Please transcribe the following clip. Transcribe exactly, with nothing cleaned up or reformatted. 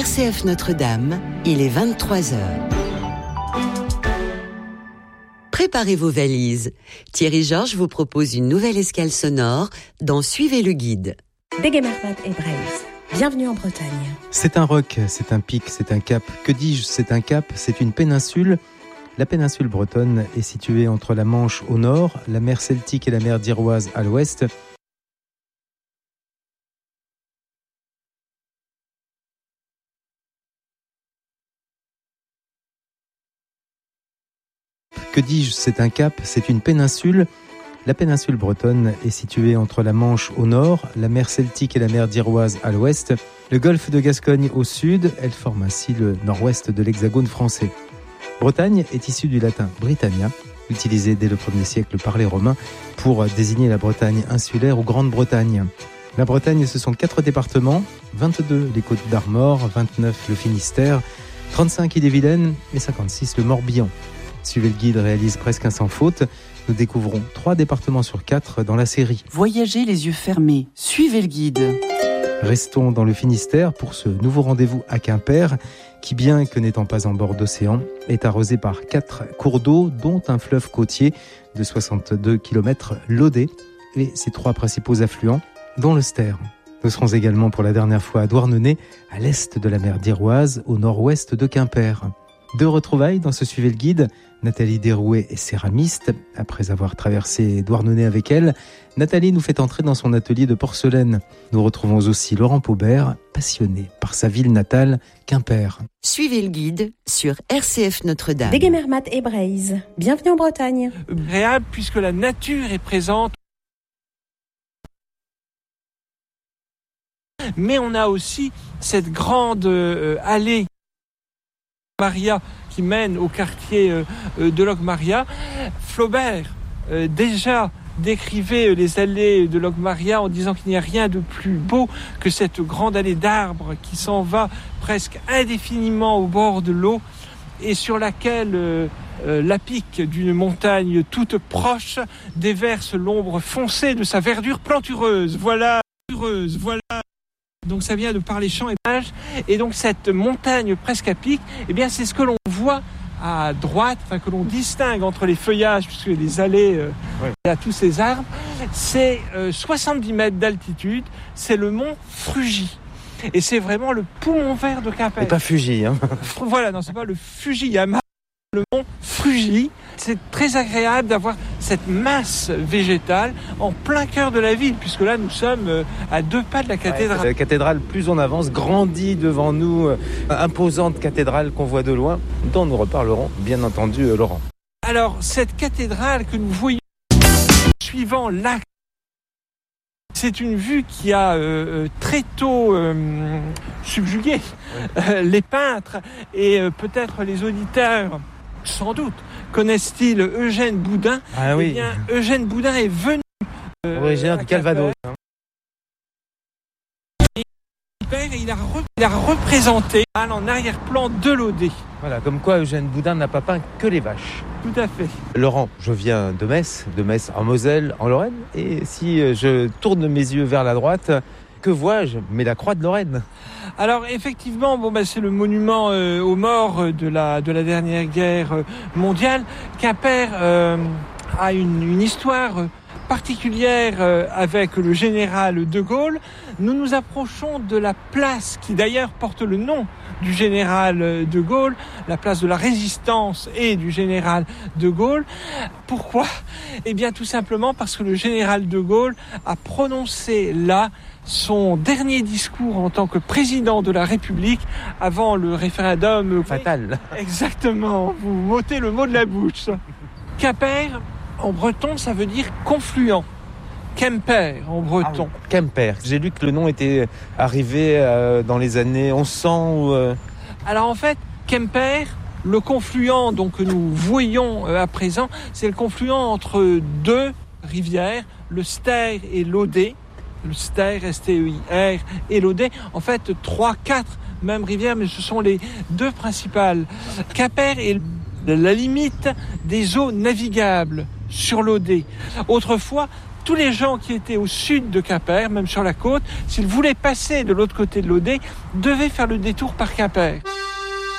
R C F Notre-Dame, il est vingt-trois heures. Préparez vos valises. Thierry Georges vous propose une nouvelle escale sonore dans Suivez le guide. Degemermat et Braise. Bienvenue en Bretagne. C'est un roc, c'est un pic, c'est un cap. Que dis-je, c'est un cap, c'est une péninsule. La péninsule bretonne est située entre la Manche au nord, la mer Celtique et la mer d'Iroise à l'ouest. Que dis-je, c'est un cap, c'est une péninsule. La péninsule bretonne est située entre la Manche au nord, la mer Celtique et la mer d'Iroise à l'ouest, le golfe de Gascogne au sud. Elle forme ainsi le nord-ouest de l'hexagone français. Bretagne est issue du latin Britannia, utilisé dès le premier siècle par les Romains pour désigner la Bretagne insulaire ou Grande-Bretagne. La Bretagne, ce sont quatre départements, vingt-deux les Côtes d'Armor, vingt-neuf le Finistère, trente-cinq Ille-et-Vilaine et cinquante-six le Morbihan. Suivez le guide réalise presque un sans faute. Nous découvrons trois départements sur quatre dans la série. Voyagez les yeux fermés, suivez le guide. Restons dans le Finistère pour ce nouveau rendez-vous à Quimper, qui, bien que n'étant pas en bord d'océan, est arrosé par quatre cours d'eau, dont un fleuve côtier de soixante-deux kilomètres, l'Audet, et ses trois principaux affluents, dont le Ster. Nous serons également pour la dernière fois à Douarnenez, à l'est de la mer d'Iroise, au nord-ouest de Quimper. Deux retrouvailles dans ce Suivez le guide. Nathalie Derouet est céramiste. Après avoir traversé Douarnenez avec elle, Nathalie nous fait entrer dans son atelier de porcelaine. Nous retrouvons aussi Laurent Paubert, passionné par sa ville natale, Quimper. Suivez le guide sur R C F Notre-Dame. Degemermat et Braise. Bienvenue en Bretagne. Agréable puisque la nature est présente. Mais on a aussi cette grande euh, allée Maria qui mène au quartier euh, de Locmaria. Flaubert euh, déjà décrivait les allées de Locmaria en disant qu'il n'y a rien de plus beau que cette grande allée d'arbres qui s'en va presque indéfiniment au bord de l'eau et sur laquelle euh, euh, la pique d'une montagne toute proche déverse l'ombre foncée de sa verdure plantureuse. Voilà, plantureuse, voilà. Donc ça vient de par les champs et plages. Et donc cette montagne presque à pic, eh bien c'est ce que l'on voit à droite, enfin que l'on distingue entre les feuillages, puisque les allées, euh, ouais. Il y a tous ces arbres. C'est euh, soixante-dix mètres d'altitude, c'est le mont Frugy. Et c'est vraiment le poumon vert de Quimper. Et pas Fuji, hein. Voilà, non, c'est pas le Fujiyama, le mont Frugy. C'est très agréable d'avoir cette masse végétale en plein cœur de la ville, puisque là nous sommes à deux pas de la cathédrale. Ouais, la cathédrale, plus on avance, grandit devant nous, euh, imposante cathédrale qu'on voit de loin, dont nous reparlerons bien entendu, euh, Laurent. Alors cette cathédrale que nous voyons suivant l'axe, c'est une vue qui a euh, très tôt euh, subjugué ouais. euh, les peintres et euh, peut-être les auditeurs, sans doute. Connaissent-ils Eugène Boudin? Ah oui. Eh bien, Eugène Boudin est venu euh, originaire du Calvados. Hein. Et il a, re, il a représenté en arrière-plan de l'Audet. Voilà, comme quoi Eugène Boudin n'a pas peint que les vaches. Tout à fait. Laurent, je viens de Metz, de Metz en Moselle, en Lorraine, et si je tourne mes yeux vers la droite, que vois-je? Mais la croix de Lorraine. Alors effectivement, bon, bah, c'est le monument euh, aux morts de la, de la dernière guerre mondiale. Quimper euh, a une, une histoire particulière euh, avec le général de Gaulle. Nous nous approchons de la place qui d'ailleurs porte le nom du général de Gaulle, la place de la Résistance et du général de Gaulle. Pourquoi ? Eh bien tout simplement parce que le général de Gaulle a prononcé là son dernier discours en tant que président de la République avant le référendum fatal. Exactement, vous m'ôtez le mot de la bouche. Quimper, en breton, ça veut dire confluent. Quimper, en breton. Ah oui. Quimper. J'ai lu que le nom était arrivé euh, dans les années onze cents. Ou, euh... Alors en fait, Quimper, le confluent donc, que nous voyons euh, à présent, c'est le confluent entre deux rivières, le Ster et l'Audet. Le Ster, S T E I R, et l'Audet. En fait, trois, quatre mêmes rivières, mais ce sont les deux principales. Quimper est la limite des eaux navigables sur l'Audet. Autrefois, tous les gens qui étaient au sud de Quimper, même sur la côte, s'ils voulaient passer de l'autre côté de l'Odet, devaient faire le détour par Quimper.